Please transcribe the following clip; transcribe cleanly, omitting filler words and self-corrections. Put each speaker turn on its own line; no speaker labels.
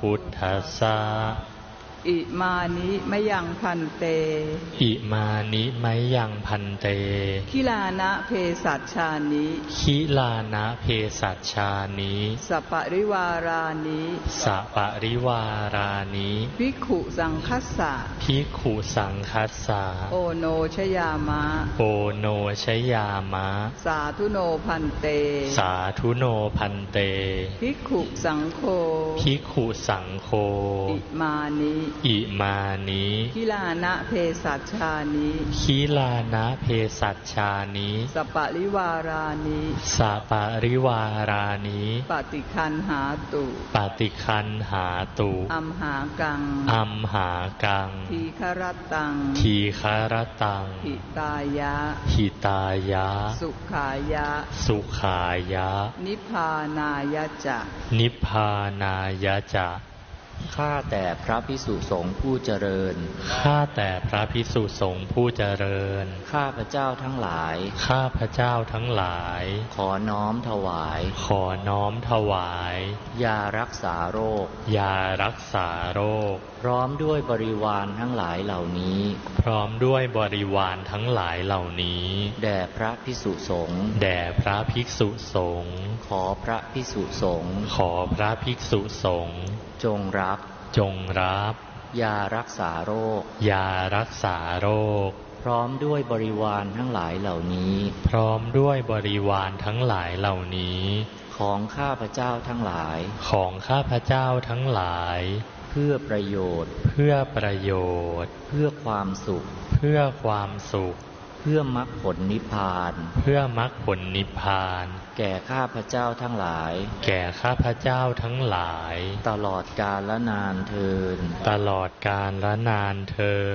พุทธัสสะ
อิมานิมะยังพันเต
อิมานิมะยังพันเต
คิลานะเพสัชชานิ
คิลานะเพสัชชานิ
สัปปริวารานิ
สัปปริวารานิ
ภิกขุสังคัสสะ
ภิกขุสังคัสสะ
โอโนชยามะ
โอโนชยามะ
สาธุโนพันเต
สาธุโนพันเต
ภิกขุสังโฆ
ภิกขุสังโฆ
อิมานิ
อิมานิ
คิลานะเพสัชชานิ
คิลานะเพสัชชานิ
สัปปริวารานิ
สัปปริวารานิ
ปฏิคันหาตุ
ปฏิคันหาตุ
อัมหากัง
อัมหากัง
ทีฆรตัง
ทีฆรตัง
หิตายะ
หิตายะ
สุขายะ
สุขายะ
นิพพานายะจะ
นิพพานายะจะ
ข้าแต่พระภิกษุสงฆ์ผู้เจริญ
ข้าแต่พระภิกษุสงฆ์ผู้เจริญ
ข้าพเจ้าทั้งหลาย
ข้าพเจ้าทั้งหลาย
ขอน้อมถวาย
ขอน้อมถวาย
ยารักษาโรค
ยารักษาโรค
พร้อมด้วยบริวารทั้งหลายเหล่านี้
พร้อมด้วยบริวารทั้งหลายเหล่านี้
แด่พระภิกษุสงฆ์
แด่พระภิกษุสงฆ์
ขอพระภิกษุสงฆ์
ขอพระภิกษุสงฆ์
จงรับ
จงรับ
ยารักษาโรค
ยารักษาโรค
พร้อมด้วยบริวารทั้งหลายเหล่านี้
พร้อมด้วยบริวารทั้งหลายเหล่านี้
ของข้าพเจ้าทั้งหลาย
ของข้าพเจ้าทั้งหลาย
เพื่อประโยชน์
เพื่อประโยชน์
เพื่อความสุข
เพื่อความสุข
เพื่อมรรคผลนิพพาน
เพื่อมรรคผลนิพพาน
แก่ข้าพเจ้าทั้งหลาย
แก่ข้าพเจ้าทั้งหลาย
ตลอดกาลและนานเทอญ
ตลอดกาลและนานเทอญ